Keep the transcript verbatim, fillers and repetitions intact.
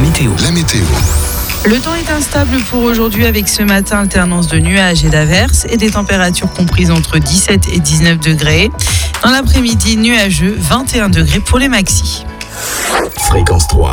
météo. La météo. Le temps est instable pour aujourd'hui avec ce matin alternance de nuages et d'averses et des températures comprises entre dix-sept et dix-neuf degrés. Dans l'après-midi, nuageux, vingt et un degrés pour les maxis. Fréquence trois.